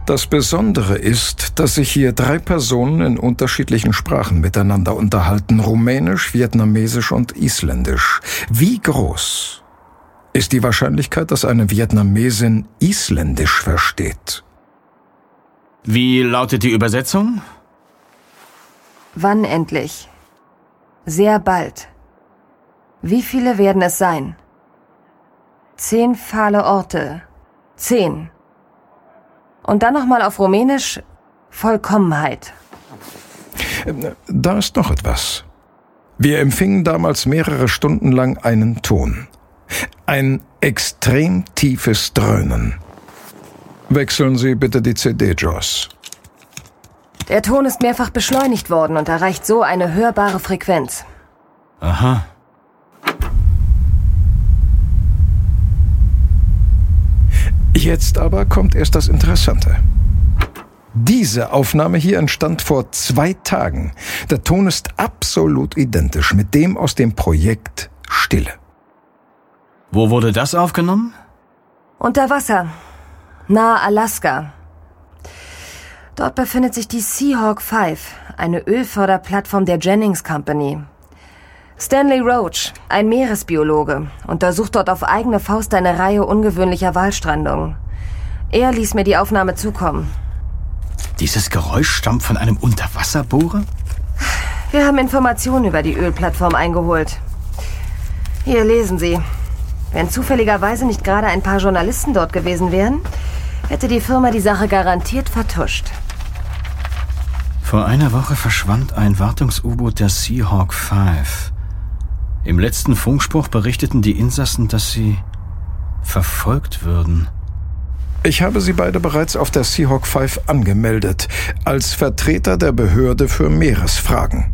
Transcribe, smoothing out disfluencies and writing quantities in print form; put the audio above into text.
Das Besondere ist, dass sich hier 3 Personen in unterschiedlichen Sprachen miteinander unterhalten: Rumänisch, Vietnamesisch und Isländisch. Wie groß ist die Wahrscheinlichkeit, dass eine Vietnamesin Isländisch versteht? Wie lautet die Übersetzung? Wann endlich? Sehr bald. Wie viele werden es sein? 10 fahle Orte. 10. Und dann nochmal auf Rumänisch: Vollkommenheit. Da ist noch etwas. Wir empfingen damals mehrere Stunden lang einen Ton. Ein extrem tiefes Dröhnen. Wechseln Sie bitte die CD, Joss. Der Ton ist mehrfach beschleunigt worden und erreicht so eine hörbare Frequenz. Aha. Jetzt aber kommt erst das Interessante. Diese Aufnahme hier entstand vor 2 Tagen. Der Ton ist absolut identisch mit dem aus dem Projekt Stille. Wo wurde das aufgenommen? Unter Wasser. Nahe Alaska. Dort befindet sich die Seahawk 5, eine Ölförderplattform der Jennings Company. Stanley Roach, ein Meeresbiologe, untersucht dort auf eigene Faust eine Reihe ungewöhnlicher Walstrandungen. Er ließ mir die Aufnahme zukommen. Dieses Geräusch stammt von einem Unterwasserbohrer? Wir haben Informationen über die Ölplattform eingeholt. Hier, lesen Sie. Wenn zufälligerweise nicht gerade ein paar Journalisten dort gewesen wären, hätte die Firma die Sache garantiert vertuscht. Vor einer Woche verschwand ein Wartungs-U-Boot der Seahawk 5. Im letzten Funkspruch berichteten die Insassen, dass sie verfolgt würden. Ich habe Sie beide bereits auf der Seahawk 5 angemeldet, als Vertreter der Behörde für Meeresfragen.